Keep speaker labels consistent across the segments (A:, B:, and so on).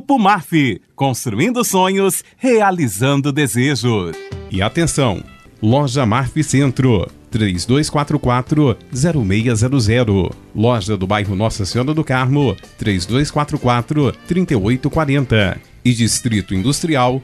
A: Grupo MAF, construindo sonhos, realizando desejos. E atenção, Loja MAF Centro, 3244-0600. Loja do bairro Nossa Senhora do Carmo, 3244-3840. E Distrito Industrial,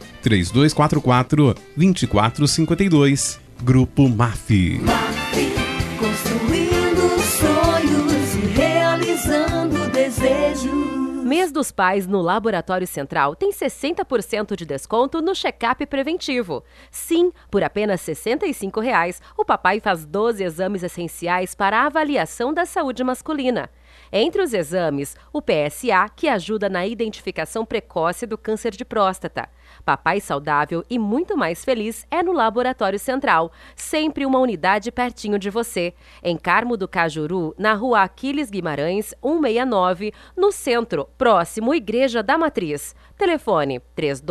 A: 3244-2452. Grupo MAF.
B: Construindo sonhos e realizando desejos.
C: Mês dos Pais no Laboratório Central tem 60% de desconto no check-up preventivo. Sim, por apenas R$ 65,00, o papai faz 12 exames essenciais para a avaliação da saúde masculina. Entre os exames, o PSA, que ajuda na identificação precoce do câncer de próstata. Papai saudável e muito mais feliz é no Laboratório Central, sempre uma unidade pertinho de você. Em Carmo do Cajuru, na Rua Aquiles Guimarães, 169, no centro, próximo Igreja da Matriz. Telefone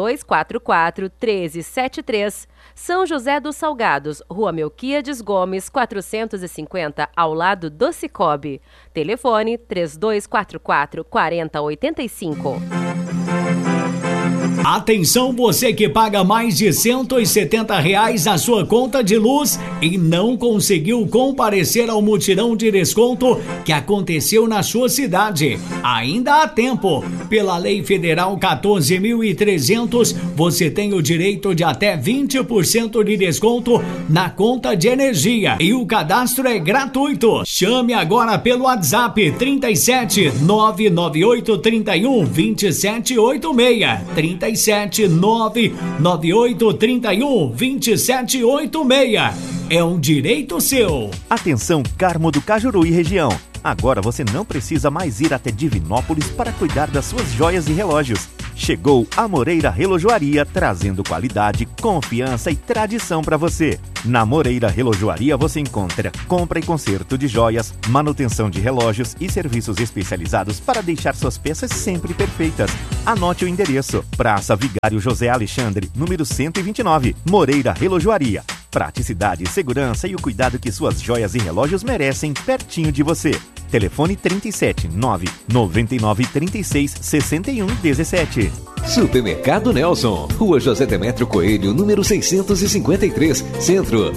C: 3244-1373. São José dos Salgados, Rua Melquíades Gomes, 450, ao lado do Cicobi. Telefone 3244-4085.
D: Atenção, você que paga mais de R$ 170 a sua conta de luz e não conseguiu comparecer ao mutirão de desconto que aconteceu na sua cidade. Ainda há tempo. Pela Lei Federal 14.300, você tem o direito de até 20% de desconto na conta de energia e o cadastro é gratuito. Chame agora pelo WhatsApp 37 998 31 2786. 998312786. É um direito seu.
E: Atenção, Carmo do Cajuru e região. Agora você não precisa mais ir até Divinópolis para cuidar das suas joias e relógios. Chegou a Moreira Relojoaria, trazendo qualidade, confiança e tradição para você. Na Moreira Relojoaria você encontra compra e conserto de joias, manutenção de relógios e serviços especializados para deixar suas peças sempre perfeitas. Anote o endereço: Praça Vigário José Alexandre, número 129, Moreira Relojoaria. Praticidade, segurança e o cuidado que suas joias e relógios merecem pertinho de você. Telefone 37 999 36 61 17.
F: Supermercado Nelson, Rua José Demétrio Coelho, número 653, Centro,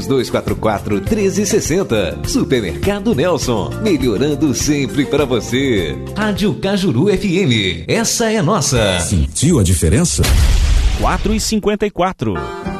F: 3244-1360. Supermercado Nelson, melhorando sempre para você. Rádio Cajuru FM, essa é nossa.
G: Sentiu a diferença?
H: 4h54.